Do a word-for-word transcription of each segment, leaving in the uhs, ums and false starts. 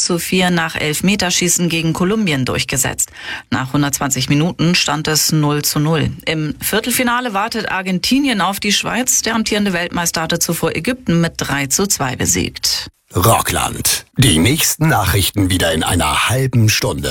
zu vier nach Elfmeterschießen gegen Kolumbien durchgesetzt. Nach hundertzwanzig Minuten stand es null zu null. Im Viertelfinale wartet Argentinien auf die Schweiz. Der amtierende Weltmeister hatte zuvor Ägypten mit drei zu zwei besiegt. Rockland. Die nächsten Nachrichten wieder in einer halben Stunde.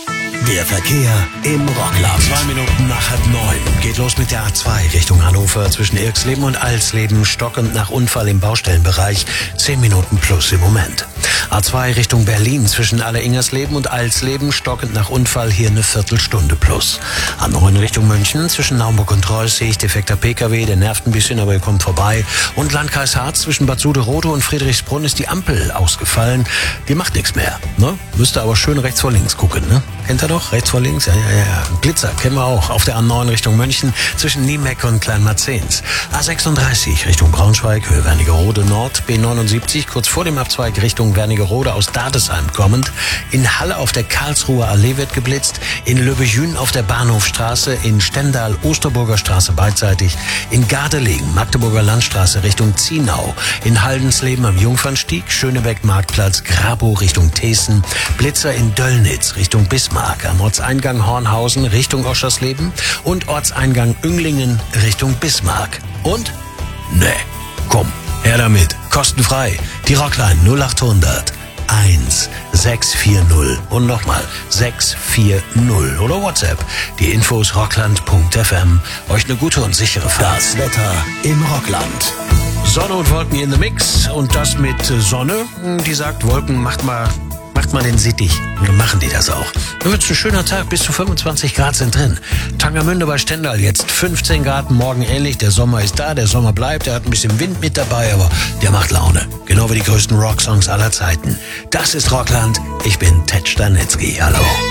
Der Verkehr im Rockland. Zwei Minuten nach halb neun. Geht los mit der A zwei Richtung Hannover zwischen Irksleben und Alsleben. Stockend nach Unfall im Baustellenbereich. Zehn Minuten plus im Moment. A zwei Richtung Berlin zwischen Alle-Ingersleben und Alsleben. Stockend nach Unfall hier eine Viertelstunde plus. A neun Richtung München zwischen Naumburg und Reuss sehe ich defekter P K W. Der nervt ein bisschen, aber ihr kommt vorbei. Und Landkreis Harz zwischen Bad Suderode und Friedrichsbrunn ist die Ampel ausgefallen. Die macht nichts mehr. Ne? Müsst ihr aber schön rechts vor links gucken. Ne? Kennt ihr doch? Rechts vor links? Ja, ja, ja. Blitzer kennen wir auch. Auf der A neun Richtung München zwischen Niemeck und Kleinmarzens. A sechsunddreißig Richtung Braunschweig, Höhe Wernigerode Nord. B neunundsiebzig kurz vor dem Abzweig Richtung Wernigerode aus Dadesheim kommend. In Halle auf der Karlsruher Allee wird geblitzt. In Löbejün auf der Bahnhofstraße. In Stendal Osterburger Straße beidseitig. In Gardelegen Magdeburger Landstraße Richtung Zienau. In Haldensleben am Jungfernstieg. Schönebeck Marktplatz Grabow Richtung Thesen. Blitzer in Döllnitz Richtung Bismarck. Am Ortseingang Hornhausen Richtung Oschersleben. Und Ortseingang Ünglingen Richtung Bismarck. Und? Ne, komm, her damit. Kostenfrei. Die Rockline null achthundert eins sechs vier null und nochmal sechs vier null oder WhatsApp. Die Infos rockland punkt f m. Euch eine gute und sichere Fahrt. Das Wetter im Rockland. Sonne und Wolken in the Mix und das mit Sonne. Die sagt, Wolken macht mal, macht mal den Sittich. Und dann machen die das auch. Dann wird's ein schöner Tag, bis zu fünfundzwanzig Grad sind drin. Tangermünde bei Stendal jetzt fünfzehn Grad, morgen ähnlich. Der Sommer ist da, der Sommer bleibt. Der hat ein bisschen Wind mit dabei, aber der macht Laune. Genau wie die größten Rocksongs aller Zeiten. Das ist Rockland. Ich bin Ted Stanitzky. Hallo.